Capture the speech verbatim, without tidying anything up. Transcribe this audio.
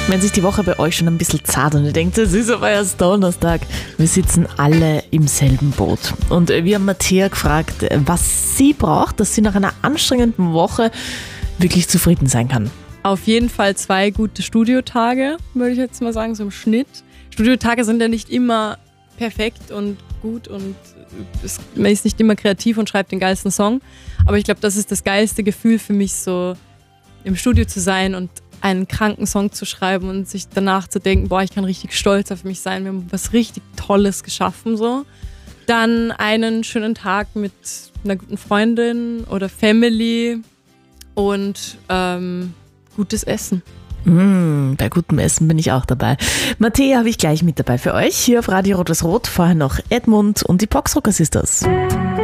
Wenn sich die Woche bei euch schon ein bisschen zart und ihr denkt, es ist aber erst Donnerstag, wir sitzen alle im selben Boot. Und wir haben Mattea gefragt, was sie braucht, dass sie nach einer anstrengenden Woche wirklich zufrieden sein kann. Auf jeden Fall zwei gute Studiotage, würde ich jetzt mal sagen, so im Schnitt. Studiotage sind ja nicht immer perfekt und gut und es, man ist nicht immer kreativ und schreibt den geilsten Song. Aber ich glaube, das ist das geilste Gefühl für mich, so im Studio zu sein und einen kranken Song zu schreiben und sich danach zu denken, boah, ich kann richtig stolz auf mich sein, wir haben was richtig Tolles geschaffen, so. Dann einen schönen Tag mit einer guten Freundin oder Family und ähm, gutes Essen. Mm, bei gutem Essen bin ich auch dabei. Mattea habe ich gleich mit dabei für euch, hier auf Radio Rot-Weiß Rot, vorher noch Edmund und die Boxrocker Sisters.